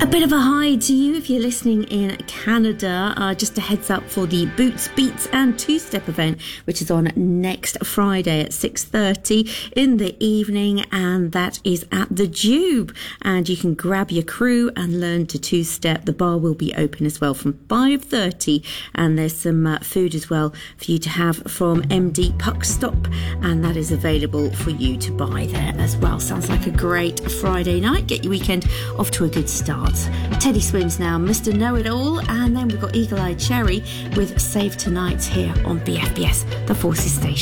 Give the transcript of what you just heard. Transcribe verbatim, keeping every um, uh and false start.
A bit of a hi to you if you're listening in Canada. Uh, just a heads up for the Boots, Beats and Two-Step event, which is on next Friday at six thirty in the evening, and that is at the Jube. And you can grab your crew and learn to two-step. The bar will be open as well from five thirty, and there's some uh, food as well for you to have from M D Puck Stop, and that is available for you to buy there as well. Sounds like a great Friday night. Get your weekend off to a good start. Teddy Swims now, Mister Know-It-All, and then we've got Eagle Eye Cherry with Save Tonight here on B F B S, the Forces Station.